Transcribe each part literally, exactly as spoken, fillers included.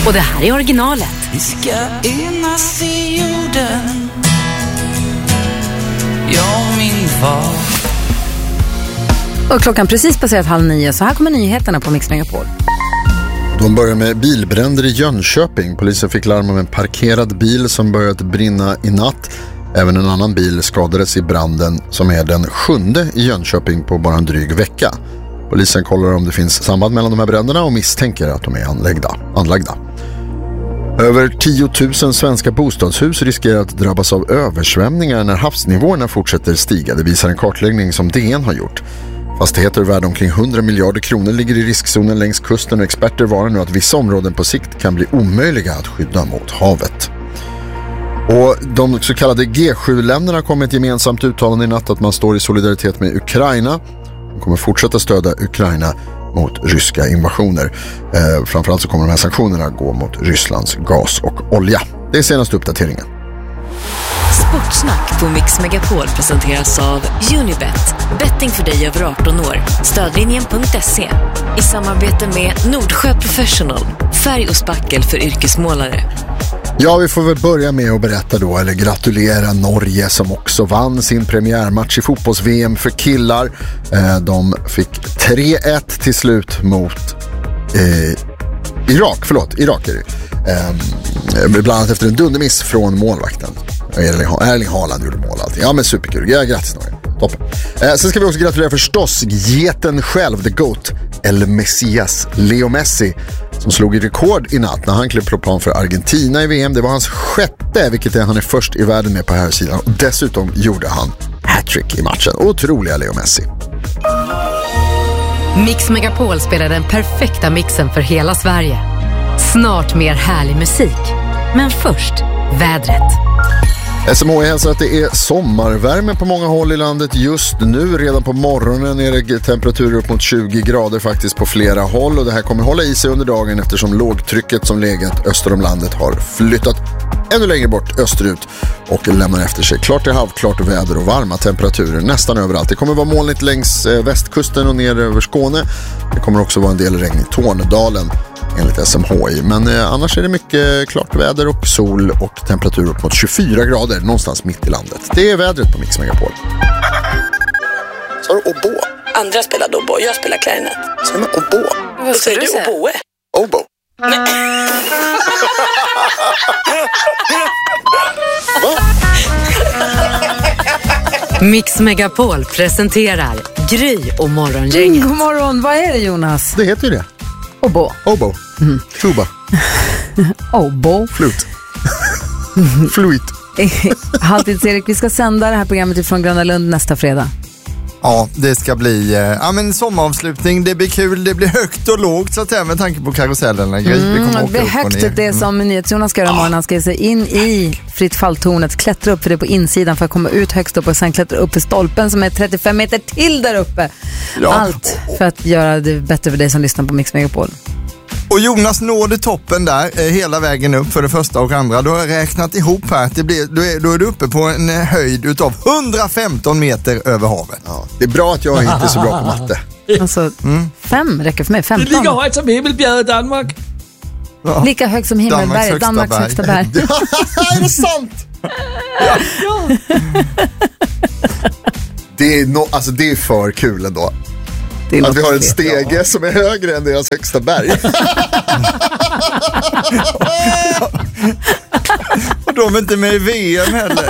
Och det här är originalet. Vi ska enas i jorden, jag och min far. Och klockan precis passerat halv nio, så här kommer nyheterna på Mix Megapol. De börjar med bilbränder i Jönköping. Polisen fick larm om en parkerad bil som börjat brinna i natt. Även en annan bil skadades i branden som är den sjunde i Jönköping på bara en dryg vecka. Polisen kollar om det finns samband mellan de här bränderna och misstänker att de är anlagda. anlagda. Över tio tusen svenska bostadshus riskerar att drabbas av översvämningar när havsnivåerna fortsätter stiga. Det visar en kartläggning som D N har gjort. Fastigheter värda omkring hundra miljarder kronor ligger i riskzonen längs kusten och experter varnar nu att vissa områden på sikt kan bli omöjliga att skydda mot havet. Och de så kallade G sju-länderna kom med ett gemensamt uttalande i natt att man står i solidaritet med Ukraina. De kommer fortsätta stödja Ukraina mot ryska invasioner. Eh, framförallt så kommer de här sanktionerna gå mot Rysslands gas och olja. Det är senaste uppdateringen. Sportsnack på Mix Megapol presenteras av Unibet. Betting för dig över arton år. Stödlinjen punkt se. I samarbete med Nordsjö Professional. Färg och spackel för yrkesmålare. Ja, vi får väl börja med att berätta då, eller gratulera Norge som också vann sin premiärmatch i fotbolls-V M för killar. Eh, de fick tre ett till slut mot eh, Irak, förlåt, Irak är det. Eh, bland annat efter en dundermiss från målvakten. Erling, Erling Haaland gjorde mål alltid. Ja, men superkul. Ja, grattis Norge. Toppen. Eh, sen ska vi också gratulera förstås geten själv, the GOAT, El Messias, Leo Messi, som slog i rekord i natt när han klev på plan för Argentina i V M. Det var hans sjätte, vilket är han är först i världen med på här sidan. Och dessutom gjorde han hattrick i matchen. Otroliga Leo Messi. Mix Megapol spelar den perfekta mixen för hela Sverige. Snart mer härlig musik. Men först, vädret. S M H I hälsar att det är sommarvärme på många håll i landet just nu. Redan på morgonen är det temperaturer upp mot tjugo grader faktiskt på flera håll. Och det här kommer hålla i sig under dagen eftersom lågtrycket som legat öster om landet har flyttat ännu längre bort österut och lämnar efter sig klart till halvklart väder och varma temperaturer nästan överallt. Det kommer vara molnigt längs västkusten och ner över Skåne. Det kommer också vara en del regn i Tornedalen enligt S M H I. Men eh, annars är det mycket klart väder och sol och temperatur upp mot tjugofyra grader någonstans mitt i landet. Det är vädret på Mix Megapol. Så har du obo? Andra spelar obo, jag spelar klarinett. Så är det obo? Vad säger du? Oboe? Obo. Va? Mix Megapol presenterar Gry och morgongänget. God morgon, vad är det Jonas? Det heter ju det. Obo. Obo. Mm. Tuba. Obo. Flut. Fluid. Halvtids-Erik, vi ska sända det här programmet ifrån Gröna Lund nästa fredag. Ja, det ska bli eh, ja, men sommaravslutning. Det blir kul, det blir högt och lågt så att säga med tanke på karusellen. Mm, vi kommer det blir högt, det som NyhetsJonas ska göra imorgon. Han ska ge sig in i fritt falltornet, klättra upp för det på insidan för att komma ut högst upp och sen klättra upp i stolpen som är trettiofem meter till där uppe. Ja. Allt för att göra det bättre för dig som lyssnar på Mix Megapol. Och Jonas nådde toppen där eh, hela vägen upp för det första och andra. Då har jag räknat ihop här att det blir, då, är, då är du uppe på en höjd utav hundrafemton meter över havet. Ja, det är bra att jag inte är så bra på matte. Alltså, mm. fem räcker för mig, femton. Det är lika högt som Himmelbjerget i Danmark. Ja. Lika högt som Himmelberget, Danmarks högsta berg. Är det sant? Ja. Ja. Det är no, alltså det är för kul ändå. Att vi har en stege ja. som är högre än deras högsta berg. Och de är inte med i V M heller.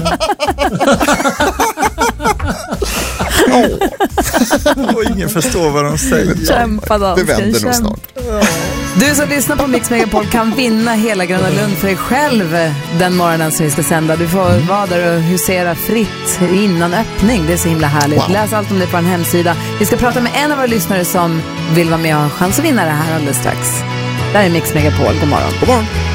Oh. Och ingen förstår vad de säger. Kämpa då. Det vänder nog snart. Du som lyssnar på Mix Megapol kan vinna hela Gröna Lund för dig själv den morgonen som vi ska sända. Du får vara där och husera fritt innan öppning. Det är så himla härligt. Wow. Läs allt om det på en hemsida. Vi ska prata med en av våra lyssnare som vill vara med och ha en chans att vinna det här alldeles strax. Där är Mix Megapol. God morgon. God morgon.